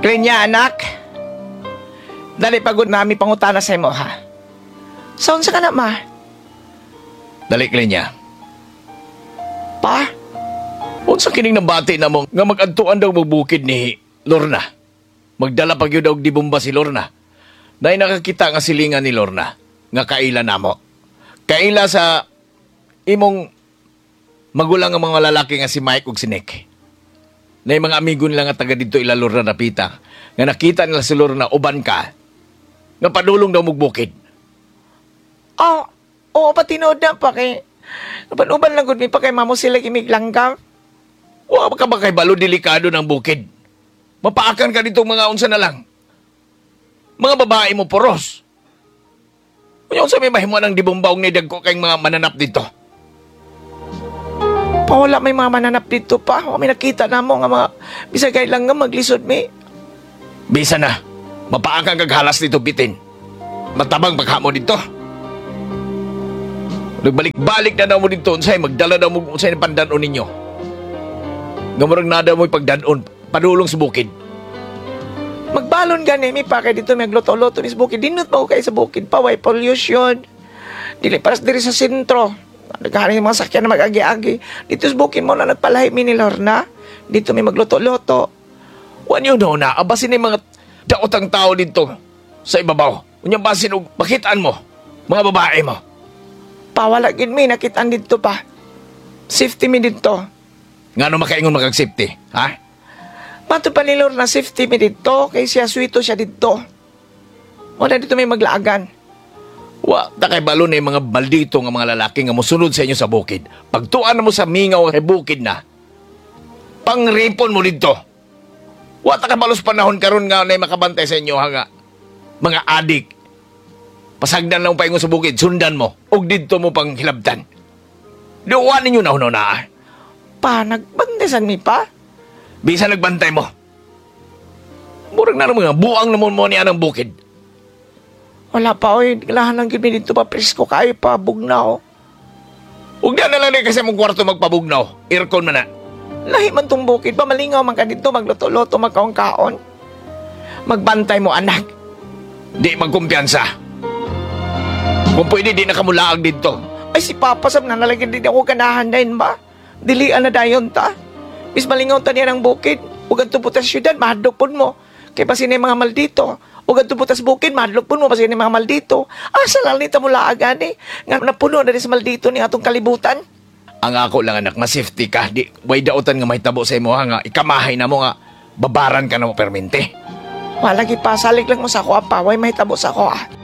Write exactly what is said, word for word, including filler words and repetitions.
Klinya, anak. Dali pagod nami pangutana sa imo, ha? Saan sa ka na, ma? Dali, Klinya. Pa? Unsa kining nabati na mo nga mag-adtuan daw magbukid ni Lorna. Magdala pag yun daw di bomba si Lorna. Dahil nakakita nga silingan ni Lorna nga kaila namo. Kaila sa imong magulang nga mga lalaki nga si Mike ug si Nick. Na yung mga amigo nila nga taga dito ila Lorna napita. Nga nakita nila si Lorna uban ka. Nga padulong daw magbukid. Oh, oo, patinood na pa kay... Uban-uban lang gud mi pa kay mamo sila imiglanggam. Wa ka ba kay balo delikado ng bukid? Mapaakan ka dito mga unsa na lang. Mga babae mo poros. Kung sa may mahimuan ng dibumbaong ni dagko kayong mga mananap dito. Pa, wala may mga mananap dito pa. Wala may nakita na mo nga mga... Bisagay lang nga maglisod mi. Bisa na. Mapaakan kag halas dito bitin. Matabang pagha mo dito. Nagbalik-balik na daw mo dito. Unsay magdala daw mo unsay pandanon ninyo. Gamurang nada mo ipagdanon. Padulong sa bukid. Magbalon gani mi pa kay dito may gluto-luto ni sa bukid. Dinot mo kay sa bukid pa. Way pollution. Dili paras diri sa sentro. Naghaharing mga sakyan na mag-agi-agi. Dito sa bukid mo na nagpalahi mi ni Lorna. Dito may magluto-luto. Wan yun daw na. Abasin na mga daotang tao dito sa ibabaw. Unyang basin og makitaan mo. Mga babae mo. Pawala gid mi nakitaan dito pa. Safety mi dito. Ngano makaingon makag-safety, ha? Mato pa ni Lorna safety mi dito. Kay siya sweeto siya dito. Wala dito may maglaagan. Wa, takay balo na yung mga baldito nga mga lalaki nga musunod sa inyo sa bukid. Pagtuan mo sa mingaw kay bukid na, pangripon mo dito. Wa, takay balos panahon karon nga na makabantay sa inyo, ha nga. Mga adik. Pasagdan lang pa ingon sa bukid, sundan mo. Og dito mo pang hilabtan. Diuwan ninyo na hunaw na. Pa, nagbandesan mi pa? Bisa nagbantay mo. Murag na mga buang naman mo niya ng bukid. Wala pa, oy. Kailangan lang gid mi dito pa presko kayo pa, bugnaw. Huwag na lang rin kasi mong kwarto magpabugnaw. Aircon man na. Lahi man tong bukid, pamalingaw man ka dito, magluto-luto, magkaon-kaon. Magbantay mo, anak. Di magkumpiyansa. Kung pwede, di na kamulaag dito. Ay, si Papa, sab na nalagyan din ako ganahan na yun ba? Dilian na dayon ta. Bis malingaw ta niya ng bukid. Huwag ang tuputas syudad, mahadlok po mo. Kaya pa sila mga maldito. Huwag ang tuputas bukid, mahadlok po mo, pa sila mga maldito. Asa lang nita mo laagan eh. Nga napuno na rin sa maldito ni atong kalibutan. Ang ako lang anak, ma-safety ka. Di, way daotan nga mahitabo sa imo, ha nga. Ikamahay na mo nga, babaran ka na mo permente. Malagi pa, salig lang mo sa ako, apa. Way mahitabo sa ako, ah.